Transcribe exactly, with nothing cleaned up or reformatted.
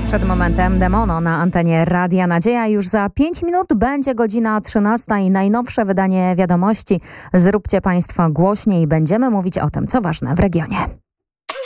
Przed momentem Demono na antenie Radia Nadzieja. Już za pięć minut będzie godzina trzynasta i najnowsze wydanie wiadomości. Zróbcie Państwo głośniej. Będziemy mówić o tym, co ważne w regionie.